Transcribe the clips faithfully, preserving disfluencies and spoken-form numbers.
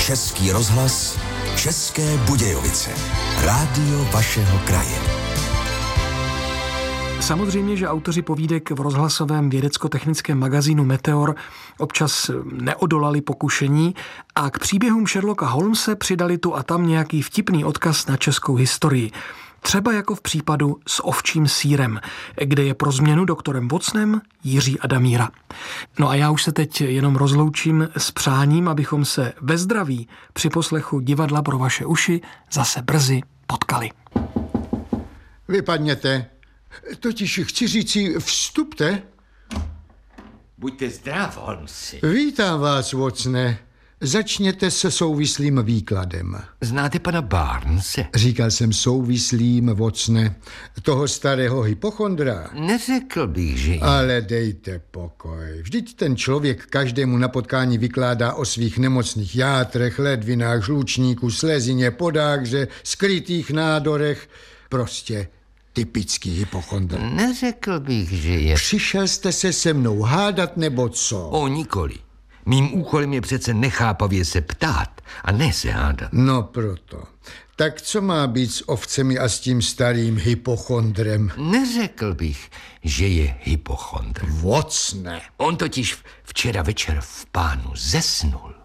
Český rozhlas, České Budějovice. Rádio vašeho kraje. Samozřejmě, že autoři povídek v rozhlasovém vědecko-technickém magazínu Meteor občas neodolali pokušení a k příběhům Sherlocka Holmese přidali tu a tam nějaký vtipný odkaz na českou historii. Třeba jako v případu s ovčím sýrem, kde je pro změnu doktorem Watsonem Jiří Adamíra. No a já už se teď jenom rozloučím s přáním, abychom se ve zdraví při poslechu Divadla pro vaše uši zase brzy potkali. Vypadněte. Totiž chci říci, vstupte. Buďte zdrav, Holmesi. Vítám vás, Watsone. Začněte se souvislým výkladem. Znáte pana Barnese? Říkal jsem souvislým, Watsone. Toho starého hypochondra. Neřekl bych, že... Ale dejte pokoj. Vždyť ten člověk každému na potkání vykládá o svých nemocných játrech, ledvinách, žlučníku, slezině, podáře, skrytých nádorech. Prostě typický hypochondr. Neřekl bych, že je... Přišel jste se se mnou hádat nebo co? O, nikoli. Mým úkolem je přece nechápavě se ptát a ne se hádat. No proto. Tak co má být s ovcemi a s tím starým hypochondrem? Neřekl bych, že je hypochondr. Watsone. On totiž včera večer v Pánu zesnul.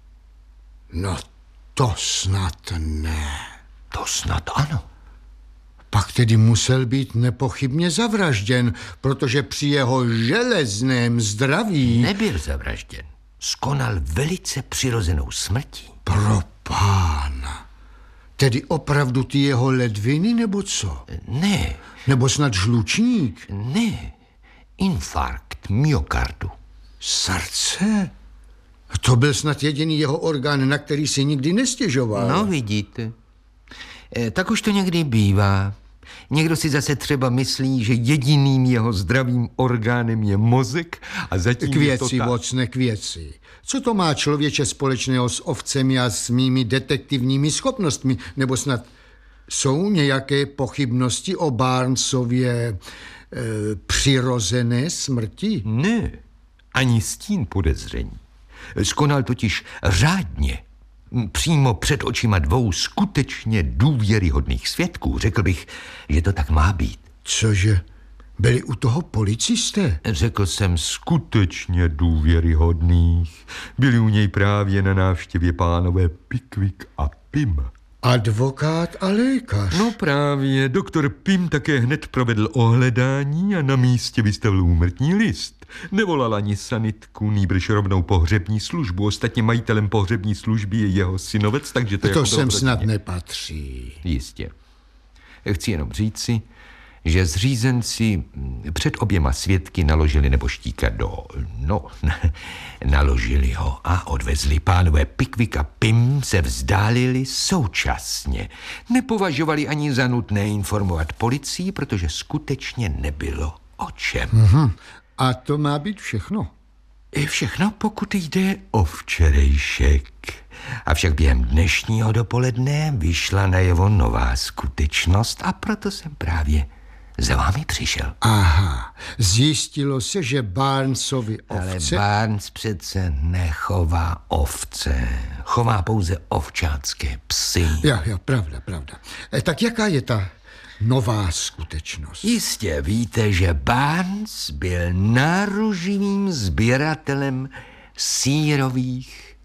No to snad ne. To snad ano. Pak tedy musel být nepochybně zavražděn, protože při jeho železném zdraví... Nebyl zavražděn. Skonal velice přirozenou smrtí. Pro pána. Tedy opravdu ty jeho ledviny, nebo co? Ne. Nebo snad žlučník? Ne. Infarkt myokardu. Srdce? To byl snad jediný jeho orgán, na který si nikdy nestěžoval. No, vidíte. E, tak už to někdy bývá. Někdo si zase třeba myslí, že jediným jeho zdravým orgánem je mozek a zatím k věci, je to tak. Watsone, k věci. Co to má člověče společného s ovcemi a s mými detektivními schopnostmi? Nebo snad jsou nějaké pochybnosti o Barnesově e, přirozené smrti? Ne, ani stín podezření. Skonal totiž řádně. Přímo před očima dvou skutečně důvěryhodných svědků. Řekl bych, že to tak má být. Cože? Byli u toho policisté? Řekl jsem skutečně důvěryhodných. Byli u něj právě na návštěvě pánové Pickwick a Pym. Advokát a lékař. No právě, doktor Pym také hned provedl ohledání a na místě vystavil úmrtní list. Nevolal ani sanitku, nýbrž rovnou pohřební službu. Ostatně majitelem pohřební služby je jeho synovec, takže to, to jako sem dobrotně snad nepatří. Jistě. Chci jenom říci, že zřízenci před oběma svědky naložili neboštíka do... No, naložili ho a odvezli. Pánové Pickwick a Pym se vzdálili současně. Nepovažovali ani za nutné informovat policii, protože skutečně nebylo o čem. Mhm. A to má být všechno? I všechno, pokud jde o včerejšek. Avšak během dnešního dopoledne vyšla najevo nová skutečnost a proto jsem právě za vámi přišel. Aha, zjistilo se, že Barnesovi ovce... Ale Barnes přece nechová ovce. Chová pouze ovčácké psy. Jo, jo, pravda, pravda. E, tak jaká je ta nová skutečnost? Jistě víte, že Barnes byl náruživým sběratelem sýrových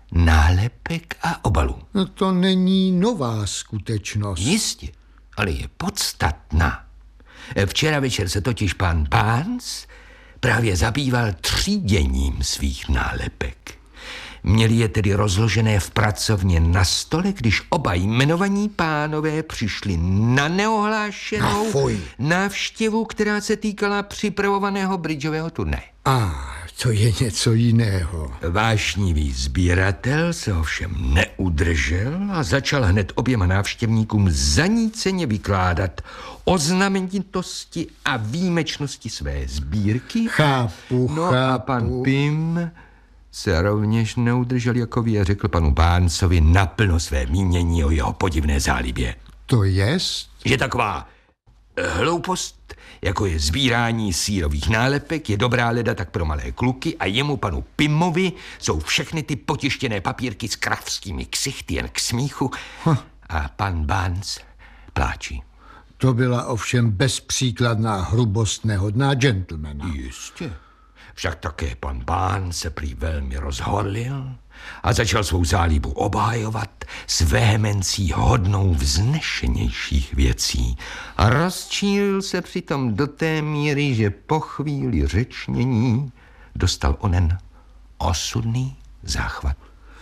nálepek a obalů. No to není nová skutečnost. Jistě, ale je podstatná. Včera večer se totiž pan Barnes právě zabýval tříděním svých nálepek. Měli je tedy rozložené v pracovně na stole, když oba jmenovaní pánové přišli na neohlášenou no, návštěvu, která se týkala připravovaného bridgeového turnaje. A to je něco jiného. Vášnivý sběratel se ovšem neudržel a začal hned oběma návštěvníkům zaníceně vykládat o znamenitosti a výjimečnosti své sbírky. Chápu, no chápu. A pan Pym se rovněž neudržel jako vy a řekl panu Barnesovi naplno své mínění o jeho podivné zálibě. To jest? Že taková hloupost jako je sbírání sýrových nálepek, je dobrá leda tak pro malé kluky a jemu panu Pimovi jsou všechny ty potištěné papírky s kravskými ksichty jen k smíchu huh. a pan Barnes pláčí. To byla ovšem bezpříkladná hrubost nehodná gentlemana. Jistě. Však také pan Barnes se prý velmi rozhorlil a začal svou zálíbu obhájovat s vehemencí hodnou vznešenějších věcí. A rozčílil se přitom do té míry, že po chvíli řečnění dostal onen osudný záchvat.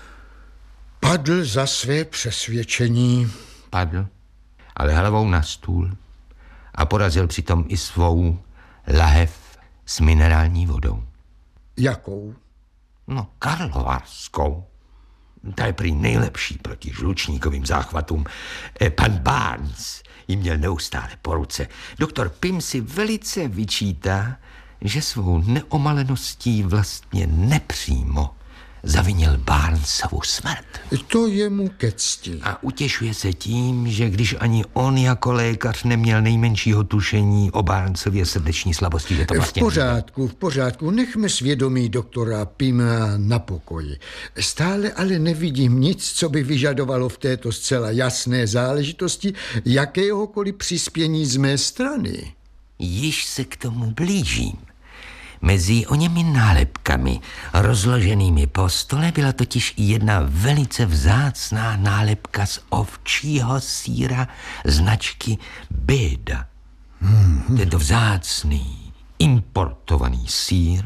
Padl za své přesvědčení. Padl, ale hlavou na stůl a porazil přitom i svou lahev s minerální vodou. Jakou? No, karlovarskou. Ta je prý nejlepší proti žlučníkovým záchvatům. E, pan Barnes ji měl neustále po ruce. Doktor Pym si velice vyčítá, že svou neomaleností vlastně nepřímo zavinil Barnesovu smrt. To je mu ke cti. A utěšuje se tím, že když ani on jako lékař neměl nejmenšího tušení o Barnesově srdeční slabosti, že to vlastně... V pořádku, v pořádku, nechme svědomí doktora Pyma na pokoji. Stále ale nevidím nic, co by vyžadovalo v této zcela jasné záležitosti jakéhokoliv přispění z mé strany. Již se k tomu blížím. Mezi oněmi nálepkami rozloženými po stole byla totiž i jedna velice vzácná nálepka z ovčího sýra značky Beda. Mm-hmm. Tento vzácný, importovaný sýr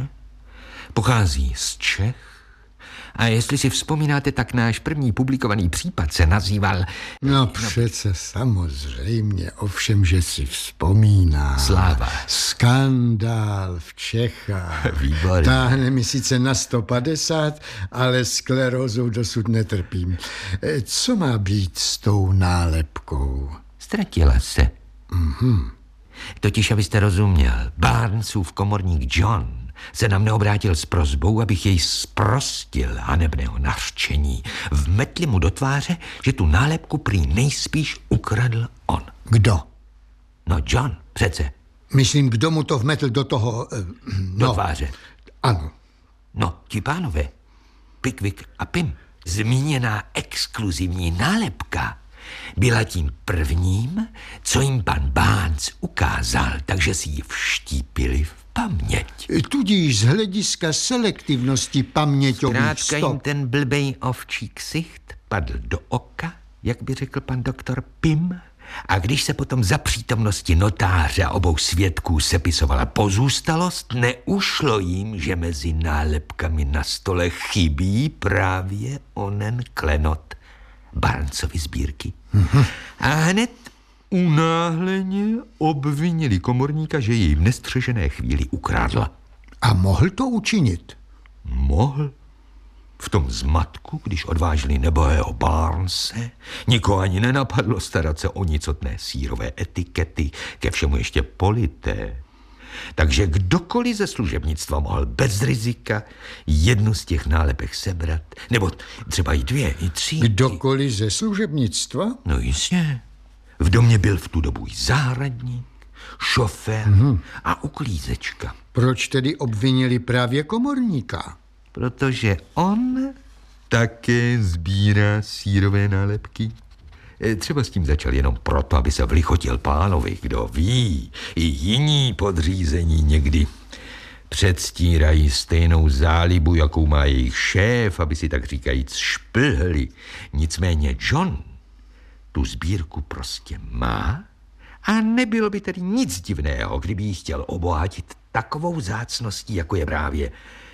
pochází z Čech a jestli si vzpomínáte, tak náš první publikovaný případ se nazýval... No přece samozřejmě, ovšem, že si vzpomíná. Sláva. Skandál v Čechách. Výborně. Táhne mi sice na sto padesát, ale sklerózou dosud netrpím. Co má být s tou nálepkou? Ztratila se. Mhm. Totiž, abyste rozuměl, Barnesův komorník John se na mne obrátil s prosbou, abych jej zprostil hanebného nařčení. Vmetli mu do tváře, že tu nálepku prý nejspíš ukradl on. Kdo? No John, přece. Myslím, kdo mu to vmetl do toho... No, do tváře. Ano. No, ti pánové, Pickwick a Pym. Zmíněná exkluzivní nálepka byla tím prvním, co jim pan Barnes ukázal, takže si ji vštípili v paměť. Tudíž z hlediska selektivnosti paměťových Zkrátka stop. jim ten blbej ovčí ksicht padl do oka, jak by řekl pan doktor Pym, a když se potom za přítomnosti notáře a obou svědků sepisovala pozůstalost, neušlo jim, že mezi nálepkami na stole chybí právě onen klenot Barnesovy sbírky. Mm-hmm. A hned unáhleně obvinili komorníka, že jej v nestřežené chvíli ukradla. A mohl to učinit? Mohl. V tom zmatku, když odvážili nebohého Barnese, nikoho ani nenapadlo starat se o nicotné sýrové etikety, ke všemu ještě polité. Takže kdokoliv ze služebnictva mohl bez rizika jednu z těch nálepek sebrat, nebo třeba i dvě, i tři. Kdokoliv ze služebnictva? No jistě. V domě byl v tu dobu i zahradník, šofér mm-hmm. a uklízečka. Proč tedy obvinili právě komorníka? Protože on také sbírá sýrové nálepky. Třeba s tím začal jenom proto, aby se vlichotil pánovi, kdo ví. I jiní podřízení někdy předstírají stejnou zálibu, jakou má jejich šéf, aby si tak říkajíc šplhli. Nicméně John tu sbírku prostě má a nebylo by tedy nic divného, kdyby ji chtěl obohatit takovou vzácností, jako je právě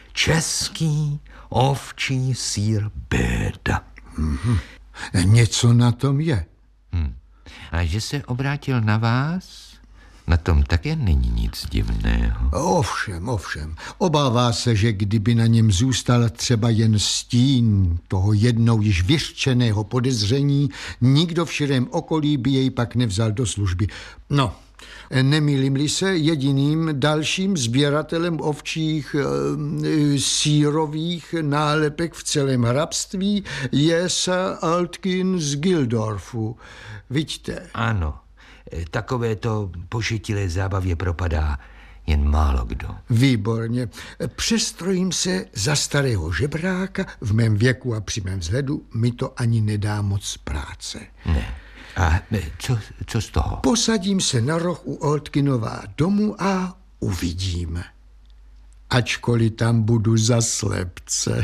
český ovčí sýr Beda. Mm-hmm. Něco na tom je. Hmm. A že se obrátil na vás, na tom také není nic divného. Ovšem, ovšem. Obává se, že kdyby na něm zůstal třeba jen stín toho jednou již vyřčeného podezření, nikdo v širém okolí by jej pak nevzal do služby. No, nemýlím-li se, jediným dalším sběratelem ovčích e, sírových nálepek v celém hrabství je Sir Altkin z Gildorfu. Vidíte? Ano. takové to pošetilé zábavě propadá jen málo kdo. Výborně. Přestrojím se za starého žebráka, v mém věku a při mém vzhledu mi to ani nedá moc práce. Ne. A co, co z toho? Posadím se na roh u Oldkinova domu a uvidíme. Ačkoliv tam budu za slepce.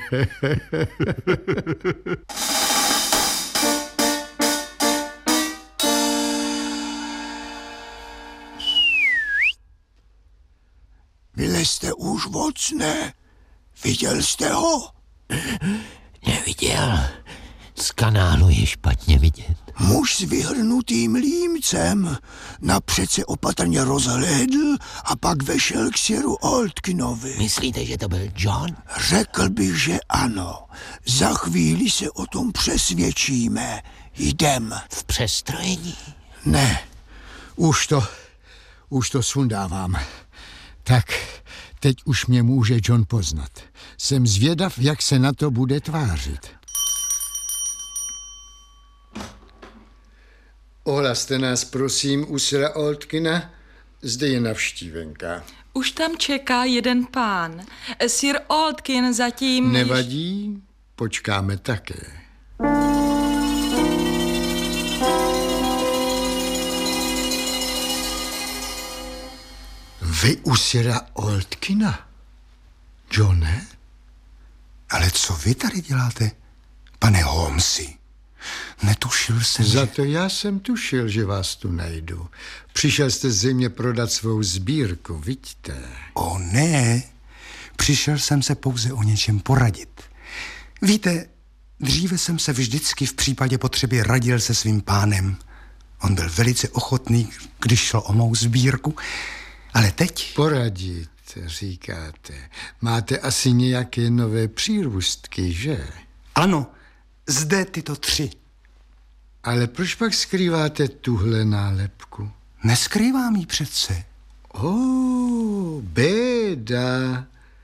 Vylezte už vocne. Viděl jste ho? Neviděl. Z kanálu je špatně vidět. Muž s vyhrnutým límcem napřed se opatrně rozhlédl a pak vešel k siru Oldkinovi. Myslíte, že to byl John? Řekl bych, že ano. Za chvíli se o tom přesvědčíme. Jdem. V přestrojení? Ne, už to, už to sundávám. Tak, teď už mě může John poznat. Jsem zvědav, jak se na to bude tvářit. Ohlaste nás, prosím, u sira Oldkina. Zde je navštívenka. Už tam čeká jeden pán. Sir Oldkin zatím... Nevadí, počkáme také. Vy u sira Oldkina? Johne? Ale co vy tady děláte, pane Holmesi? Netušil jsem, Za že... to já jsem tušil, že vás tu najdu. Přišel jste zřejmě prodat svou sbírku, vidíte? O ne, přišel jsem se pouze o něčem poradit. Víte, dříve jsem se vždycky v případě potřeby radil se svým pánem. On byl velice ochotný, když šlo o mou sbírku, ale teď... Poradit, říkáte. Máte asi nějaké nové přírůstky, že? Ano, zde tyto tři. Ale proč pak skrýváte tuhle nálepku? Neskrývám ji přece. Oh, béda.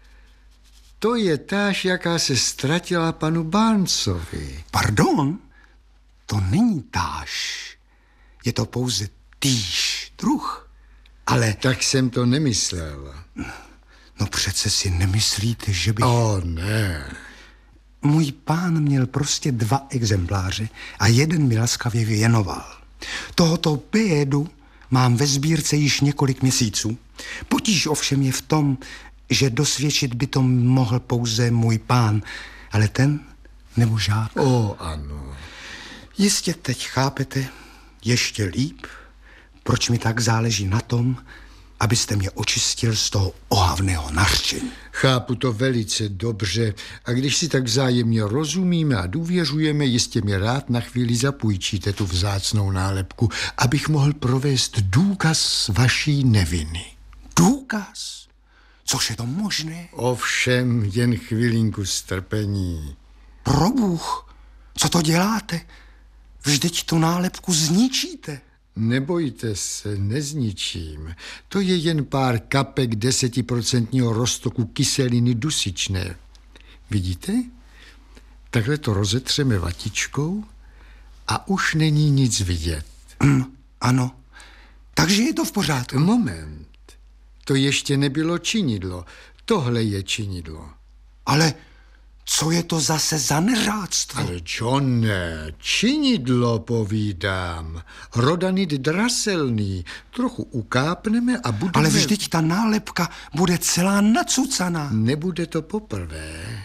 To je táž, jaká se ztratila panu Barnesovi. Pardon, to není táž. Je to pouze týž druh. Ale... Tak jsem to nemyslel. No přece si nemyslíte, že bych... O ne. Můj pán měl prostě dva exempláře a jeden mi laskavě věnoval. Tohoto bédu mám ve sbírce již několik měsíců. Potíž ovšem je v tom, že dosvědčit by to mohl pouze můj pán, ale ten nebo žák. O, ano. Jistě teď chápete ještě líp, proč mi tak záleží na tom, abyste mě očistil z toho ohavného nařčení. Chápu to velice dobře a když si tak vzájemně rozumíme a důvěřujeme, jistě mě rád na chvíli zapůjčíte tu vzácnou nálepku, abych mohl provést důkaz vaší neviny. Důkaz? Což je to možné? Ovšem, jen chvilinku strpení. Probůh, co to děláte? Vždyť tu nálepku zničíte. Nebojte se, nezničím. To je jen pár kapek desetiprocentního roztoku kyseliny dusičné. Vidíte? Takhle to rozetřeme vatičkou a už není nic vidět. Mm, ano, takže je to v pořádku. Moment, to ještě nebylo činidlo. Tohle je činidlo. Ale co je to zase za neřádstvo? Ale Johne, činidlo povídám. Rodanit draselný. Trochu ukápneme a budeme... Ale vždyť ta nálepka bude celá nacucaná. Nebude to poprvé.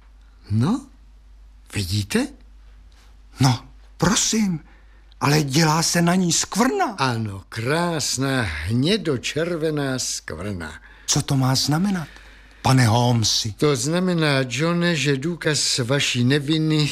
No, vidíte? No, prosím, ale dělá se na ní skvrna. Ano, krásná hnědočervená skvrna. Co to má znamenat, pane Holmesi? To znamená, Johne, že důkaz vaší neviny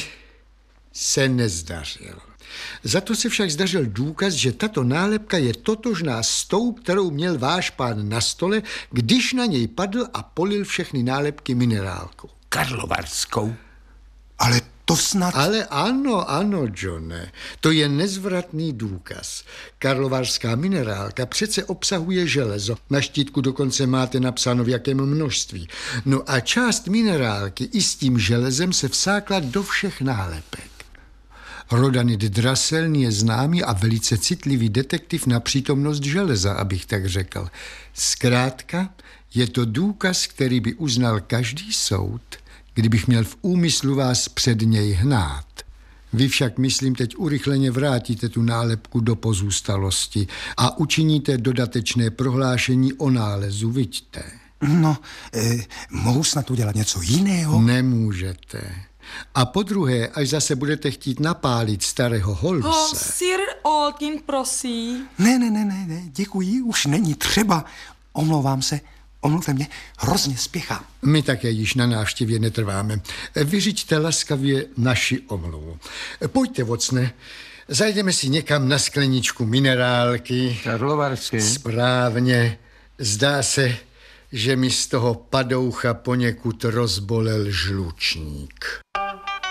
se nezdařil. Za to se však zdařil důkaz, že tato nálepka je totožná s tou, kterou měl váš pán na stole, když na něj padl a polil všechny nálepky minerálkou. Karlovarskou. Ale to snad... Ale ano, ano, Johne, to je nezvratný důkaz. Karlovarská minerálka přece obsahuje železo. Na štítku dokonce máte napsáno, v jakém množství. No a část minerálky i s tím železem se vsákla do všech nálepek. Rodanit Draselný je známý a velice citlivý detektiv na přítomnost železa, abych tak řekl. Zkrátka, je to důkaz, který by uznal každý soud, kdybych měl v úmyslu vás před něj hnát. Vy však, myslím, teď urychleně vrátíte tu nálepku do pozůstalosti a učiníte dodatečné prohlášení o nálezu, viďte. No, eh, mohu snad udělat něco jiného? Nemůžete. A po druhé, až zase budete chtít napálit starého Holmese... Oh, Sir Olkin, prosím. Ne, ne, ne, ne, ne, děkuji, už není třeba. Omlouvám se, omluvte mě, hrozně spěchám. My také již na návštěvě netrváme. Vyřiďte laskavě naši omluvu. Pojďte, vocne, zajdeme si někam na skleničku minerálky. Karlovarsky. Správně. Zdá se, že mi z toho padoucha poněkud rozbolel žlučník.